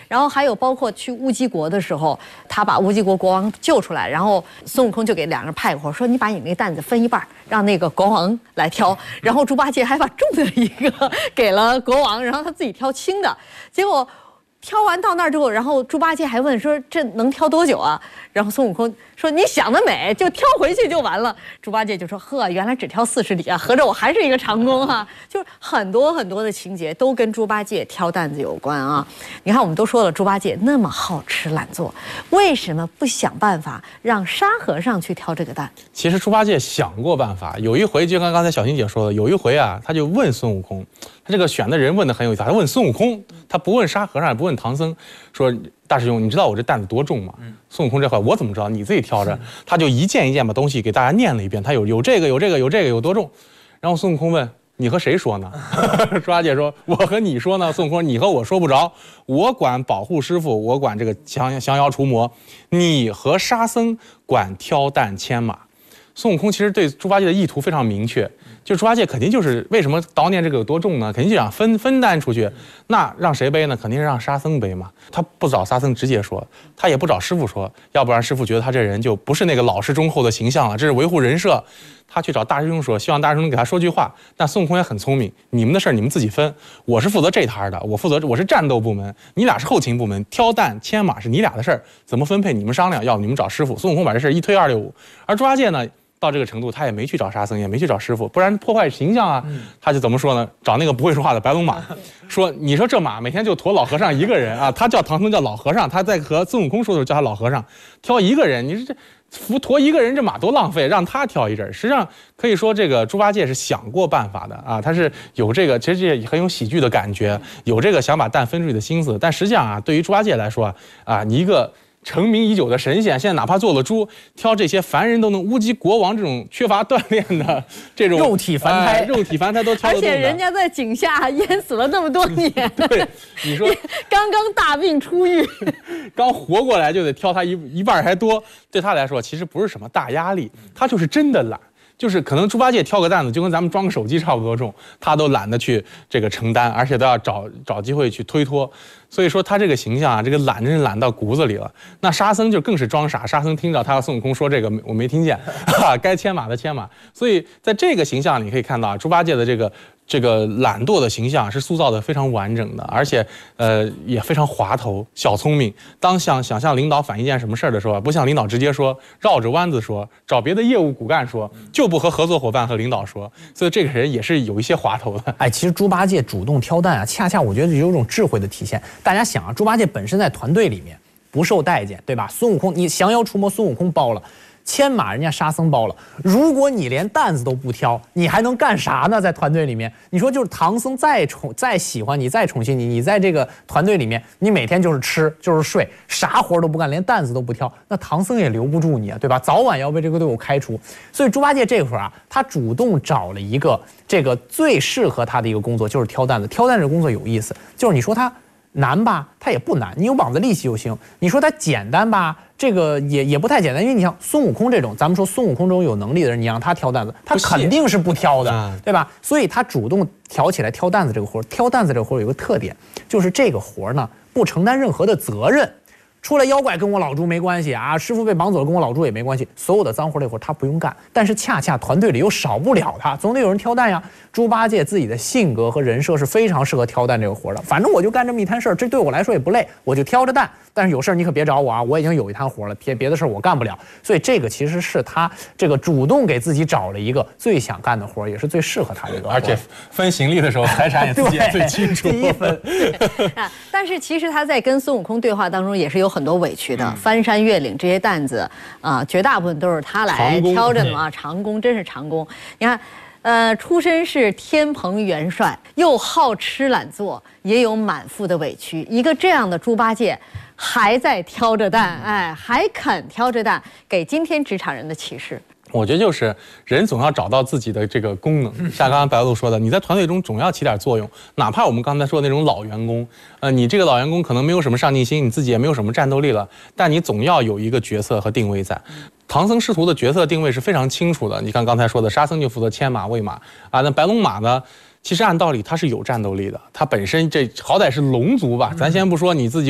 然后还有包括去乌鸡国的时候，他把乌鸡国国王救出来，然后孙悟空就给两个人派活，说你把你那担子分一半，让那个国王来挑。然后猪八戒还把重的一个给了国王，然后他自己挑轻的。结果挑完到那儿之后，然后猪八戒还问说这能挑多久啊？然后孙悟空说你想得美，就挑回去就完了。猪八戒就说呵，原来只挑40里啊，合着我还是一个长工啊。就是很多很多的情节都跟猪八戒挑担子有关啊。你看我们都说了，猪八戒那么好吃懒做，为什么不想办法让沙和尚去挑这个担？ 其实猪八戒想过办法，有一回就跟刚才小欣姐说的，有一回啊，他就问孙悟空，他这个选的人问的很有意思，他问孙悟空，他不问沙和尚，也不问唐僧，说大师兄，你知道我这担子多重吗？孙悟空这话我怎么知道？你自己挑着。他就一件一件把东西给大家念了一遍，他有这个有多重。然后孙悟空问你和谁说呢？猪八戒说我和你说呢。孙悟空你和我说不着，我管保护师傅，我管这个降妖除魔，你和沙僧管挑担牵马。孙悟空其实对猪八戒的意图非常明确，就猪八戒肯定就是为什么叨念这个有多重呢？肯定就想分担出去，那让谁背呢？肯定是让沙僧背嘛。他不找沙僧直接说，他也不找师傅说，要不然师傅觉得他这人就不是那个老实忠厚的形象了，这是维护人设。他去找大师兄说，希望大师兄给他说句话。但孙悟空也很聪明，你们的事儿你们自己分，我是负责这摊的，我是战斗部门，你俩是后勤部门，挑担牵马是你俩的事儿，怎么分配你们商量，要不你们找师傅。孙悟空把这事一推二溜五，而猪八戒呢？到这个程度，他也没去找沙僧，也没去找师傅，不然破坏形象啊。他就怎么说呢？找那个不会说话的白龙马，说你说这马每天就驮老和尚一个人啊，他叫唐僧叫老和尚，他在和孙悟空说的时候叫他老和尚，挑一个人，你说这驮一个人这马多浪费，让他挑一阵。实际上可以说这个猪八戒是想过办法的啊，他是有这个其实也很有喜剧的感觉，有这个想把担分出去的心思。但实际上啊，对于猪八戒来说啊，你一个成名已久的神仙，现在哪怕做了猪，挑这些凡人都能乌鸡国王这种缺乏锻炼的这种肉体凡胎， 肉体凡胎都挑得动的。 而且人家在井下淹死了那么多年， 对，你说刚刚大病初愈， 刚活过来就得挑他一半还多，对他来说其实不是什么大压力，他就是真的懒。就是可能猪八戒挑个担子就跟咱们装个手机差不多重，他都懒得去这个承担，而且都要找机会去推脱。所以说他这个形象啊，这个懒真是懒到骨子里了。那沙僧就更是装傻，沙僧听着他和孙悟空说这个我没听见，该牵马的牵马。所以在这个形象你可以看到猪八戒的这个懒惰的形象是塑造的非常完整的，而且也非常滑头小聪明。当想向领导反映一件什么事儿的时候，不像领导直接说，绕着弯子说，找别的业务骨干说，就不和合作伙伴和领导说。所以这个人也是有一些滑头的。 哎，其实猪八戒主动挑担啊，恰恰我觉得有一种智慧的体现。大家想啊，猪八戒本身在团队里面不受待见，对吧？孙悟空你降妖除魔，孙悟空包了。牵马人家沙僧包了，如果你连担子都不挑，你还能干啥呢？在团队里面，你说就是唐僧再喜欢你，再宠幸你，你在这个团队里面，你每天就是吃就是睡，啥活都不干，连担子都不挑，那唐僧也留不住你啊，对吧？早晚要被这个队伍开除。所以猪八戒这会儿啊，他主动找了一个这个最适合他的一个工作，就是挑担子。挑担子工作有意思，就是你说他难吧，它也不难，你有膀子力气就行。你说它简单吧，这个也不太简单，因为你像孙悟空这种，咱们说孙悟空这种有能力的人，你让他挑担子，他肯定是不挑的，对吧？所以他主动挑起来挑担子这个活。挑担子这个活有一个特点，就是这个活呢不承担任何的责任。出来妖怪跟我老猪没关系啊，师傅被绑走了跟我老猪也没关系，所有的脏活累活他不用干，但是恰恰团队里又少不了他，总得有人挑担呀。猪八戒自己的性格和人设是非常适合挑担这个活的，反正我就干这么一摊事儿，这对我来说也不累，我就挑着担，但是有事儿你可别找我啊，我已经有一摊活了，别的事儿我干不了。所以这个其实是他这个主动给自己找了一个最想干的活，也是最适合他的一个活。 而且分行李的时候，财产也自己也最清楚。 第一分。 但是其实他在跟孙悟空对话当中也是有很多委屈的，翻山越岭这些担子啊，绝大部分都是他来挑着的嘛，长工真是长工。你看。出身是天蓬元帅，又好吃懒做，也有满腹的委屈。一个这样的猪八戒，还在挑着担，哎，还肯挑着担，给今天职场人的启示。 我觉得就是人总要找到自己的这个功能，像刚刚白鹿说的，你在团队中总要起点作用，哪怕我们刚才说的那种老员工，你这个老员工可能没有什么上进心，你自己也没有什么战斗力了，但你总要有一个角色和定位在。唐僧师徒的角色定位是非常清楚的，你看刚才说的，沙僧就负责牵马喂马啊，那白龙马呢？其实按道理他是有战斗力的，他本身这好歹是龙族吧，咱先不说你自己。